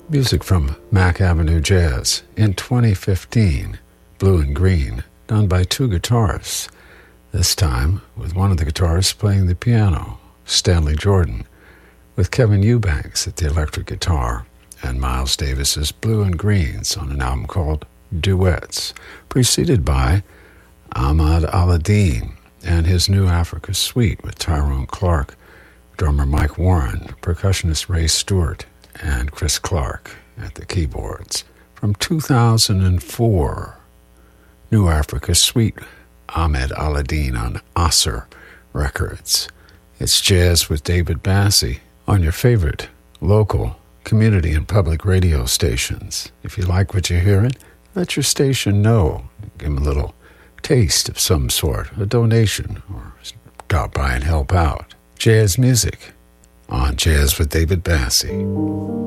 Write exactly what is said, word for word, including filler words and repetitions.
Music from Mack Avenue Jazz in twenty fifteen, Blue and Green, done by two guitarists, this time with one of the guitarists playing the piano, Stanley Jordan, with Kevin Eubanks at the electric guitar, and Miles Davis's Blue and Greens on an album called Duets, preceded by Ahmad Al-Adine and his new Africa Suite with Tyrone Clark, drummer Mike Warren, percussionist Ray Stewart, and Chris Clark at the keyboards. From two thousand four, New Africa Suite, Ahmed Al-Adine on Asr Records. It's jazz with David Bassie on your favorite local, community, and public radio stations. If you like what you're hearing, let your station know. Give them a little taste of some sort, a donation, or stop by and help out. Jazz music on Jazz with David Bassie.